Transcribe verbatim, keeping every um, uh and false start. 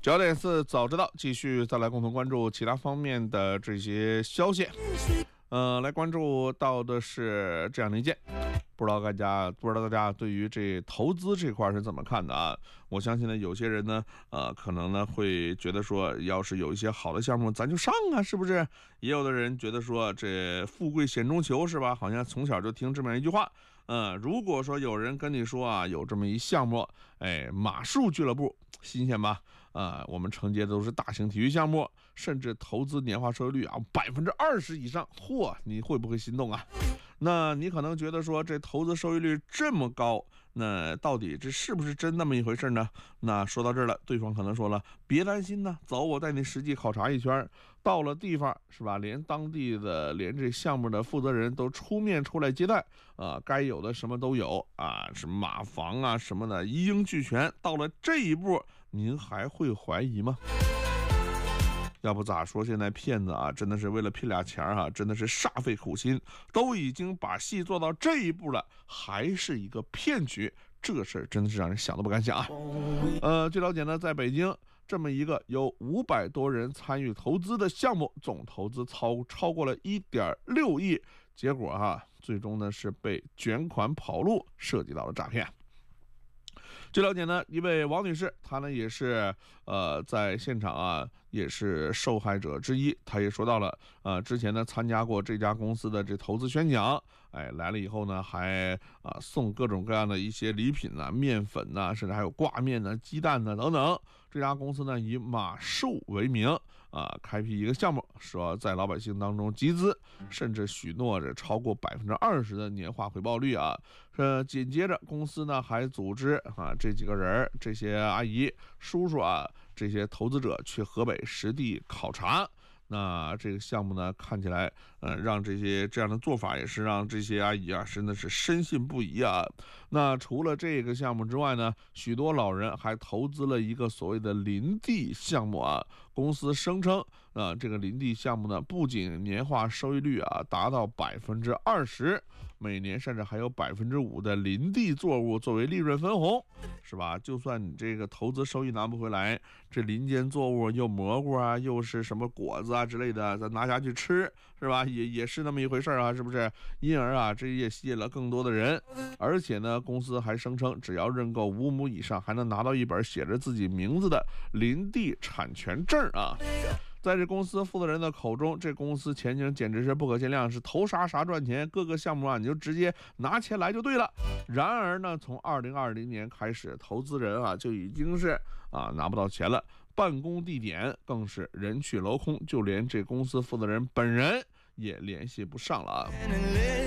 焦点是早知道，继续再来共同关注其他方面的这些消息。呃，来关注到的是这样的一件，不知道大家不知道大家对于这投资这块是怎么看的啊？我相信呢，有些人呢，呃，可能呢会觉得说，要是有一些好的项目，咱就上啊，是不是？也有的人觉得说，这富贵险中求，是吧？好像从小就听这么一句话。嗯，如果说有人跟你说啊，有这么一项目，哎，马术俱乐部，新鲜吧？啊、呃，我们承接的都是大型体育项目，甚至投资年化收益率啊百分之二十以上，嚯，你会不会心动啊？那你可能觉得说这投资收益率这么高，那到底这是不是真那么一回事呢？那说到这儿了，对方可能说了，别担心呢，走，我带你实际考察一圈，到了地方是吧？连当地的连这项目的负责人都出面出来接待啊、呃，该有的什么都有啊，什么马房啊什么的一应俱全。到了这一步，您还会怀疑吗？要不咋说现在骗子啊，真的是为了骗俩钱啊，真的是煞费苦心，都已经把戏做到这一步了，还是一个骗局，这个事儿真的是让人想都不敢想啊。呃，据了解呢，在北京这么一个有五百多人参与投资的项目，总投资超超过了一点六亿，结果哈、啊，最终呢是被卷款跑路，涉及到了诈骗。据了解呢，一位王女士，她呢也是呃在现场啊，也是受害者之一。她也说到了，呃，之前呢参加过这家公司的这投资宣讲，哎，来了以后呢，还啊、呃、送各种各样的一些礼品啊，面粉呐、啊，甚至还有挂面呢、鸡蛋呢等等。这家公司呢以马术为名啊、呃，开辟一个项目，说在老百姓当中集资，甚至许诺着超过百分之二十的年化回报率啊。呃，紧接着公司呢还组织啊这几个人，这些阿姨、叔叔啊，这些投资者去河北实地考察。那这个项目呢，看起来，呃，让这些这样的做法也是让这些阿姨啊，真的是深信不疑啊。那除了这个项目之外呢，许多老人还投资了一个所谓的林地项目啊。公司声称，啊、呃，这个林地项目呢，不仅年化收益率啊达到百分之二十，每年甚至还有百分之五的林地作物作为利润分红，是吧？就算你这个投资收益拿不回来，这林间作物又蘑菇啊，又是什么果子啊之类的，咱拿下去吃，是吧？也也是那么一回事啊，是不是？因而啊，这也吸引了更多的人，而且呢，公司还声称，只要认购五亩以上，还能拿到一本写着自己名字的林地产权证啊。在这公司负责人的口中，这公司前景简直是不可限量，是投啥啥赚钱，各个项目啊你就直接拿钱来就对了。然而呢，从二零二零年开始，投资人啊就已经是啊拿不到钱了，办公地点更是人去楼空，就连这公司负责人本人也联系不上了啊。